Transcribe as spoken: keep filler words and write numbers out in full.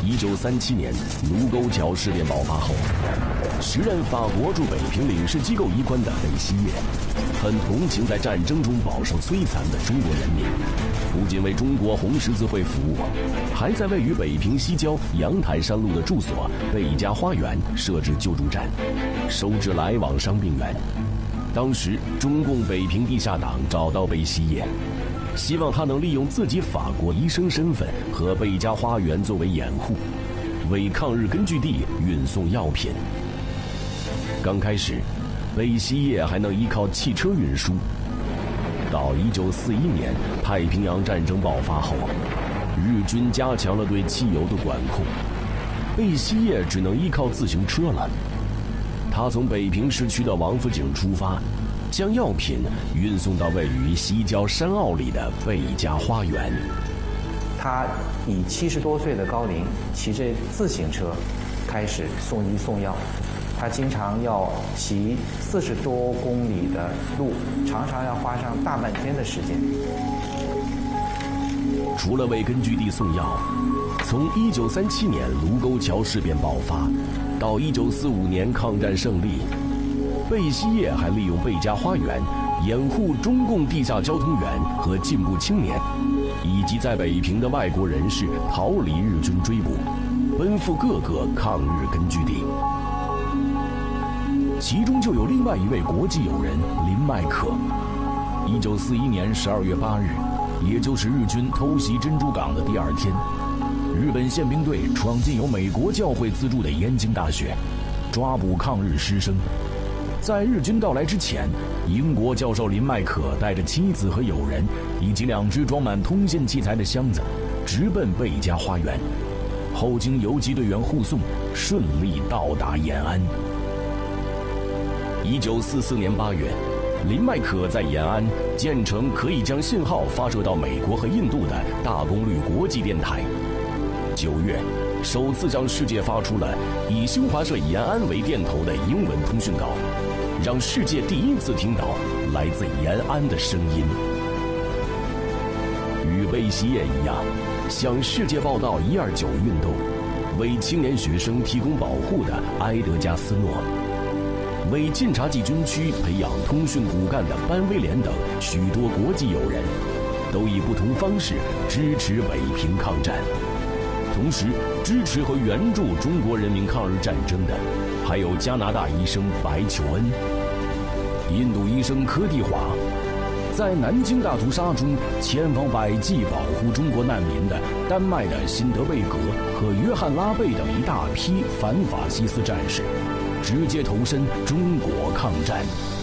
一九三七年卢沟桥事变爆发后，时任法国驻北平领事机构医官的贝希叶，很同情在战争中饱受摧残的中国人民，不仅为中国红十字会服务，还在位于北平西郊阳台山路的住所贝家花园设置救助站，收治来往伤病员。当时中共北平地下党找到贝希叶，希望他能利用自己法国医生身份和贝家花园作为掩护，为抗日根据地运送药品。刚开始，贝希叶还能依靠汽车运输。到一九四一年太平洋战争爆发后，日军加强了对汽油的管控，贝希叶只能依靠自行车了。他从北平市区的王府井出发，将药品运送到位于西郊山坳里的贝家花园。 他以七十多岁的高龄，骑着自行车开始送医送药。他经常要骑四十多公里的路，常常要花上大半天的时间。 除了为根据地送药，从一九三七年卢沟桥事变爆发到一九四五年抗战胜利，贝希叶还利用贝家花园掩护中共地下交通员和进步青年，以及在北平的外国人士逃离日军追捕，奔赴各个抗日根据地。其中就有另外一位国际友人林麦可。 一九四一年十二月八日，也就是日军偷袭珍珠港的第二天，日本宪兵队闯进由美国教会资助的燕京大学，抓捕抗日师生。在日军到来之前，英国教授林麦可带着妻子和友人以及两只装满通信器材的箱子，直奔贝家花园，后经游击队员护送，顺利到达延安。 一九四四年八月，林麦可在延安建成可以将信号发射到美国和印度的大功率国际电台。九月，首次向世界发出了以新华社延安为电头的英文通讯稿，让世界第一次听到来自延安的声音。与贝希叶一样，向世界报道一二九运动，为青年学生提供保护的埃德加斯诺，为晋察冀军区培养通讯骨干的班威廉等许多国际友人，都以不同方式支持北平抗战。同时，支持和援助中国人民抗日战争的，还有加拿大医生白求恩、印度医生柯蒂华，在南京大屠杀中千方百计保护中国难民的丹麦的辛德贝格和约翰拉贝等一大批反法西斯战士，直接投身中国抗战。